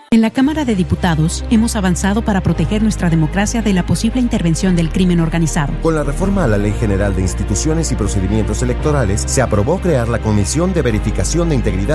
En la Cámara de Diputados hemos avanzado para proteger nuestra democracia de la posible intervención del crimen organizado. Con la reforma a la Ley General de Instituciones y Procedimientos Electorales, se aprobó crear la Comisión de Verificación de Integridad